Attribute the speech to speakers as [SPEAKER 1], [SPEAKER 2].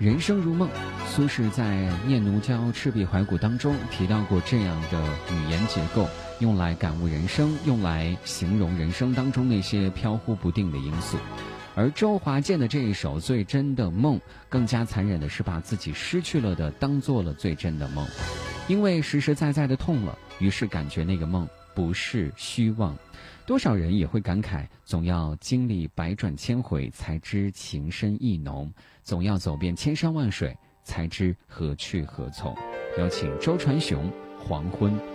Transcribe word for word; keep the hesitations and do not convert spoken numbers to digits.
[SPEAKER 1] 人生如梦，苏轼在《念奴娇·赤壁怀古》当中提到过这样的语言结构，用来感悟人生，用来形容人生当中那些飘忽不定的因素。而周华健的这一首《最真的梦》，更加残忍的是把自己失去了的当做了最真的梦，因为实实在在的痛了，于是感觉那个梦不是虚妄。多少人也会感慨，总要经历百转千回，才知情深意浓；总要走遍千山万水，才知何去何从。有请周传雄《黄昏》。